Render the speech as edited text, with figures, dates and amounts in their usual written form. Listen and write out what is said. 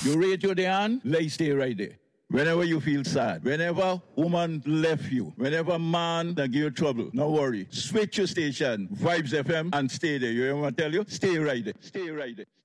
You rate your day stay right there. Whenever you feel sad, whenever woman left you, whenever man that give you trouble, no worry. Switch your station, Vibes FM, and stay there. You hear what I tell you? Stay right there. Stay right there.